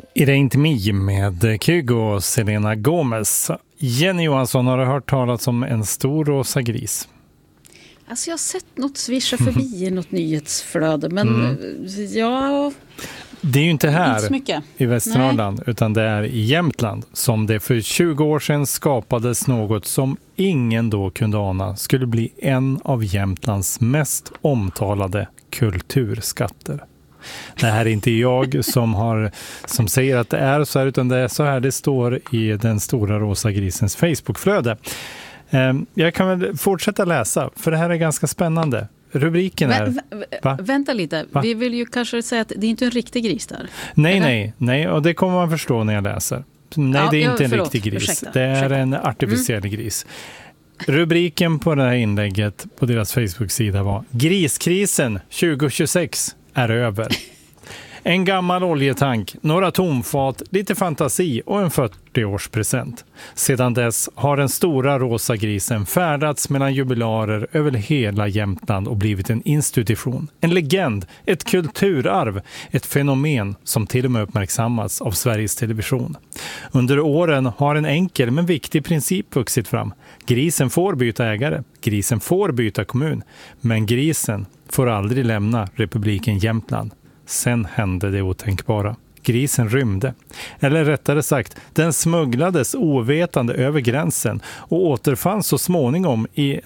Irene Me med Kygo och Selena Gomez. Jenny Johansson, har du hört talas om en stor rosa gris? Alltså jag har sett något svischa förbi i något nyhetsflöde, men ja... Det är ju inte här inte i Västernorrland, utan det är i Jämtland som det för 20 år sedan skapades något som ingen då kunde ana skulle bli en av Jämtlands mest omtalade kulturskatter. Det här är inte jag som säger att det är så här, utan det är så här det står i den stora rosa grisens Facebookflöde. Jag kan väl fortsätta läsa, för det här är ganska spännande. Rubriken är... Vänta lite, vi vill ju kanske säga att det är inte en riktig gris där. Nej, och det kommer man förstå när jag läser. Nej, det är inte en riktig gris. Det är en artificiell gris. Rubriken på det här inlägget på deras Facebook-sida var: Griskrisen 2026 är över. En gammal oljetank, några tomfat, lite fantasi och en 40-årspresent. Sedan dess har den stora rosa grisen färdats mellan jubilarer över hela Jämtland och blivit en institution, en legend, ett kulturarv, ett fenomen som till och med uppmärksammats av Sveriges Television. Under åren har en enkel men viktig princip vuxit fram. Grisen får byta ägare, grisen får byta kommun, men grisen får aldrig lämna republiken Jämtland. Sen hände det otänkbara. Grisen rymde. Eller rättare sagt, den smugglades ovetande över gränsen och återfanns så småningom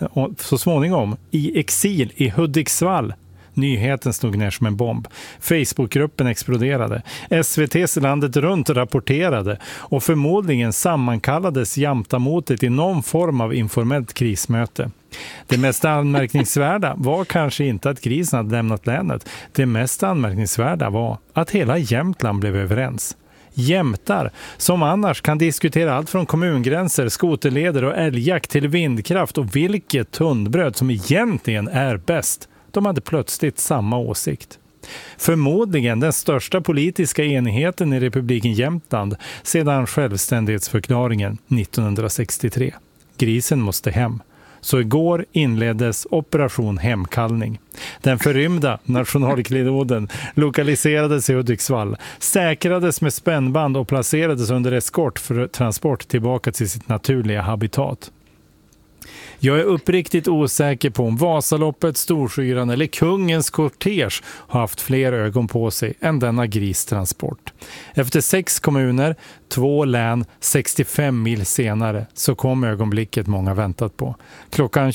i exil i Hudiksvall. Nyheten stod ner som en bomb. Facebookgruppen exploderade. SVT:s landet runt rapporterade och förmodligen sammankallades Jämtamotet i någon form av informellt krismöte. Det mest anmärkningsvärda var kanske inte att grisen hade lämnat länet. Det mest anmärkningsvärda var att hela Jämtland blev överens. Jämtar, som annars kan diskutera allt från kommungränser, skoterleder och älgjakt till vindkraft och vilket tunnbröd som egentligen är bäst. De hade plötsligt samma åsikt. Förmodligen den största politiska enigheten i republiken Jämtland sedan självständighetsförklaringen 1963. Grisen måste hem. Så igår inleddes operation hemkallning. Den förrymda nationalklenoden lokaliserades i Hudiksvall, säkrades med spännband och placerades under eskort för transport tillbaka till sitt naturliga habitat. Jag är uppriktigt osäker på om Vasaloppet, Storskyran eller kungens kortege har haft fler ögon på sig än denna gristransport. Efter 6 kommuner, 2 län, 65 mil senare så kom ögonblicket många väntat på. Klockan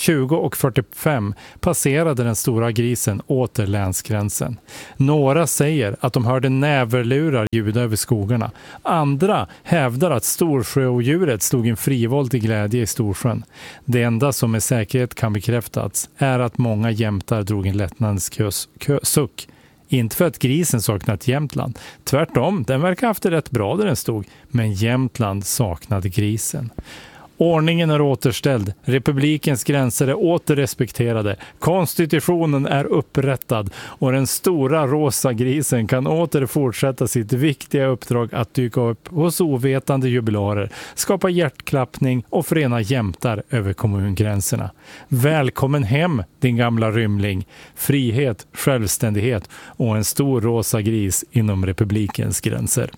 20:45 passerade den stora grisen åter länsgränsen. Några säger att de hörde näverlurar ljuda över skogarna. Andra hävdar att storsjöodjuret stod en frivolt i glädje i Storsjön. Det enda som med säkerhet kan bekräftas är att många jämtar drog en lättnadens suck. Inte för att grisen saknat Jämtland. Tvärtom, den verkar haft det rätt bra där den stod. Men Jämtland saknade grisen. Ordningen är återställd, republikens gränser är åter respekterade, konstitutionen är upprättad och den stora rosa grisen kan åter fortsätta sitt viktiga uppdrag att dyka upp hos ovetande jubilarer, skapa hjärtklappning och förena jämtar över kommungränserna. Välkommen hem, din gamla rymling. Frihet, självständighet och en stor rosa gris inom republikens gränser.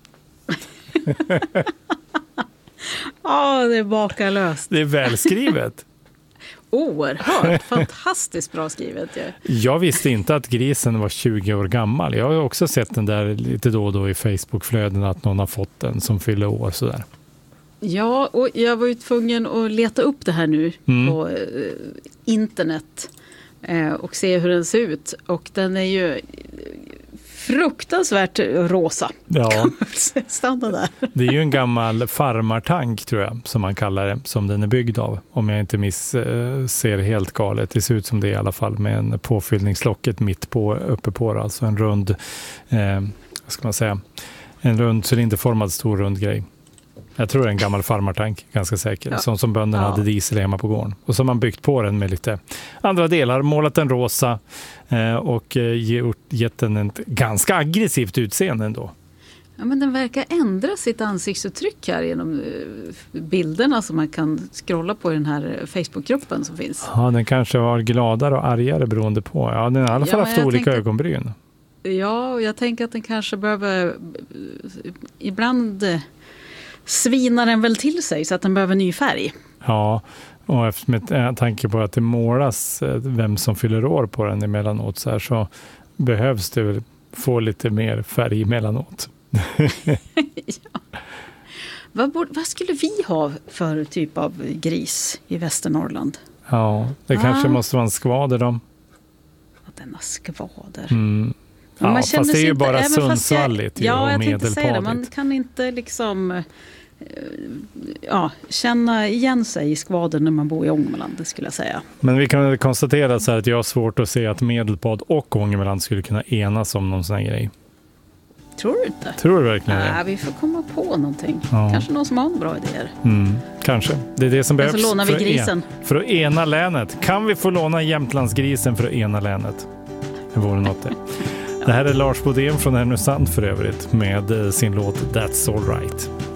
Ja, det är bakalöst. Det är välskrivet. Oerhört, fantastiskt bra skrivet. Jag visste inte att grisen var 20 år gammal. Jag har också sett den där lite då och då i Facebookflöden att någon har fått den som fyller år sådär. Ja, och jag var ju tvungen att leta upp det här nu på internet och se hur den ser ut. Och den är ju fruktansvärt rosa. Ja. Stanna där. Det är ju en gammal farmartank tror jag som man kallar det, som den är byggd av. Om jag inte ser helt galet. Det ser ut som det i alla fall med en påfyllningslocket mitt på uppe på det. Alltså en rund, vad ska man säga, en rund cylinderformad stor rund grej. Jag tror det är en gammal farmartank, ganska säker. Ja. Som bönderna hade diesel hemma på gården. Och så har man byggt på den med lite andra delar, målat den rosa och gett den ett ganska aggressivt utseende ändå. Ja, men den verkar ändra sitt ansiktsuttryck här genom bilderna som man kan scrolla på i den här Facebookgruppen som finns. Ja, den kanske var gladare och argare beroende på. Ja, den har i alla fall haft olika ögonbryn. Ja, och jag tänker att den kanske behöver... Ibland svinar den väl till sig så att den behöver ny färg. Ja, och med tanke på att det målas vem som fyller år på den emellanåt så behövs det väl få lite mer färg emellanåt. Ja. Vad skulle vi ha för typ av gris i Västernorrland? Ja, det kanske måste vara en skvader då. Denna skvader. Ja, man fast det är ju bara Sundsvalligt och jag tänkte Medelpadigt. säga det. Man kan inte liksom känna igen sig i skvadern när man bor i Ångermanland, det skulle jag säga. Men vi kan konstatera så här att jag har svårt att se att Medelpad och Ångermanland skulle kunna enas om någon sån här grej. Tror du inte? Tror du verkligen det? Nej, vi får komma på någonting. Kanske någon som har bra idéer. Kanske. Det är det som behövs. Så lånar vi grisen. För att ena länet. Kan vi få låna Jämtlandsgrisen för att ena länet? Det vore något det. Det här är Lars Bodén från Härnösand för övrigt med sin låt That's All Right.